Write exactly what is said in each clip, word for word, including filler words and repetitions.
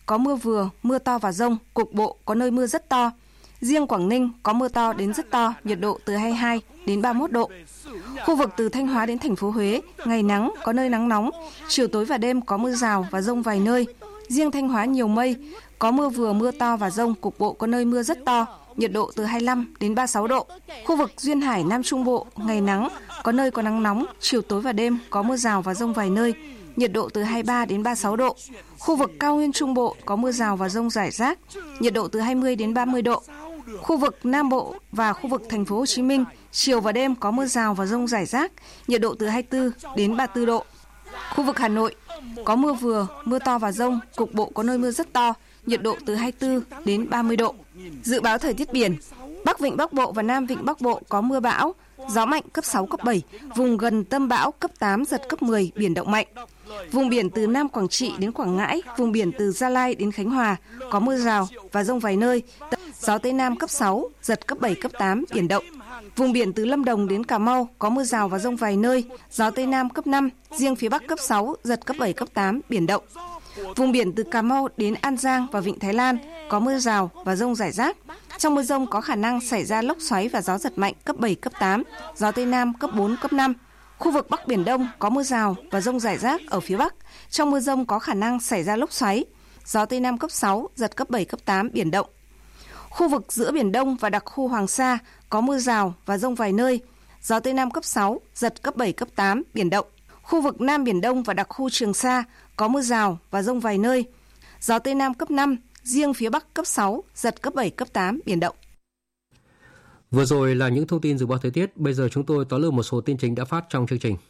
có mưa vừa, mưa to và dông, cục bộ có nơi mưa rất to. Riêng Quảng Ninh có mưa to đến rất to, nhiệt độ từ hai mươi hai đến ba mươi mốt độ. Khu vực từ Thanh Hóa đến thành phố Huế, ngày nắng, có nơi nắng nóng, chiều tối và đêm có mưa rào và dông vài nơi. Riêng Thanh Hóa nhiều mây, có mưa vừa, mưa to và dông, cục bộ có nơi mưa rất to, nhiệt độ từ hai mươi lăm đến ba mươi sáu độ. Khu vực Duyên Hải, Nam Trung Bộ, ngày nắng, có nơi có nắng nóng, chiều tối và đêm có mưa rào và dông vài nơi, nhiệt độ từ hai mươi ba đến ba mươi sáu độ. Khu vực Cao Nguyên Trung Bộ có mưa rào và dông rải rác, nhiệt độ từ hai mươi đến ba mươi độ. Khu vực Nam Bộ và khu vực thành phố Hồ Chí Minh, chiều và đêm có mưa rào và dông rải rác, nhiệt độ từ hai mươi tư đến ba mươi tư độ. Khu vực Hà Nội có mưa vừa, mưa to và dông, cục bộ có nơi mưa rất to, nhiệt độ từ hai mươi tư đến ba mươi độ. Dự báo thời tiết biển, Bắc Vịnh Bắc Bộ và Nam Vịnh Bắc Bộ có mưa bão, gió mạnh cấp sáu, cấp bảy, vùng gần tâm bão cấp tám, giật cấp mười, biển động mạnh. Vùng biển từ Nam Quảng Trị đến Quảng Ngãi, vùng biển từ Gia Lai đến Khánh Hòa có mưa rào và dông vài nơi, gió Tây Nam cấp sáu, giật cấp bảy, cấp tám, biển động. Vùng biển từ Lâm Đồng đến Cà Mau có mưa rào và dông vài nơi, gió Tây Nam cấp năm, riêng phía Bắc cấp sáu, giật cấp bảy, cấp tám, biển động. Vùng biển từ Cà Mau đến An Giang và Vịnh Thái Lan có mưa rào và dông rải rác. Trong mưa dông có khả năng xảy ra lốc xoáy và gió giật mạnh cấp bảy, cấp tám, gió Tây Nam cấp bốn, cấp năm. Khu vực Bắc Biển Đông có mưa rào và dông rải rác ở phía Bắc. Trong mưa dông có khả năng xảy ra lốc xoáy, gió Tây Nam cấp sáu, giật cấp bảy, cấp tám, biển động. Khu vực giữa Biển Đông và đặc khu Hoàng Sa có mưa rào và dông vài nơi, gió Tây Nam cấp sáu, giật cấp bảy, cấp tám, biển động. Khu vực Nam Biển Đông và đặc khu Trường Sa có mưa rào và dông vài nơi, gió Tây Nam cấp năm, riêng phía Bắc cấp sáu, giật cấp bảy, cấp tám, biển động. Vừa rồi là những thông tin dự báo thời tiết, bây giờ chúng tôi tóm lược một số tin chính đã phát trong chương trình.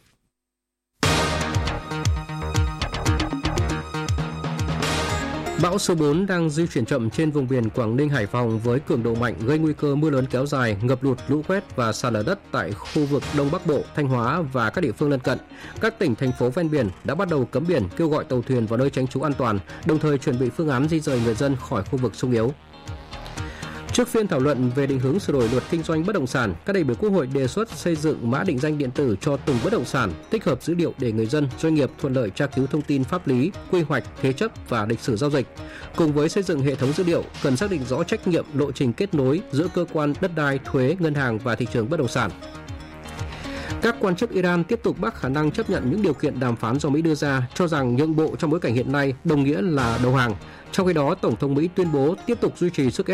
Bão số bốn đang di chuyển chậm trên vùng biển Quảng Ninh, Hải Phòng với cường độ mạnh gây nguy cơ mưa lớn kéo dài, ngập lụt, lũ quét và sạt lở đất tại khu vực Đông Bắc Bộ, Thanh Hóa và các địa phương lân cận. Các tỉnh, thành phố ven biển đã bắt đầu cấm biển, kêu gọi tàu thuyền vào nơi tránh trú an toàn, đồng thời chuẩn bị phương án di dời người dân khỏi khu vực xung yếu. Trước phiên thảo luận về định hướng sửa đổi luật kinh doanh bất động sản, các đại biểu Quốc hội đề xuất xây dựng mã định danh điện tử cho từng bất động sản, tích hợp dữ liệu để người dân, doanh nghiệp thuận lợi tra cứu thông tin pháp lý, quy hoạch, thế chấp và lịch sử giao dịch. Cùng với xây dựng hệ thống dữ liệu, cần xác định rõ trách nhiệm, lộ trình kết nối giữa cơ quan đất đai, thuế, ngân hàng và thị trường bất động sản. Các quan chức Iran tiếp tục bác khả năng chấp nhận những điều kiện đàm phán do Mỹ đưa ra, cho rằng nhượng bộ trong bối cảnh hiện nay đồng nghĩa là đầu hàng. Trong khi đó, Tổng thống Mỹ tuyên bố tiếp tục duy trì sức ép